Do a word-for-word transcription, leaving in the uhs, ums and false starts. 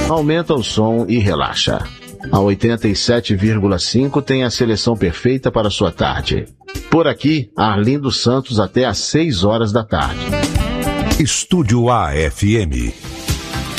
Aumenta o som e relaxa. A oitenta e sete vírgula cinco tem a seleção perfeita para sua tarde. Por aqui, Arlindo Santos até às seis horas da tarde. Estúdio A F M.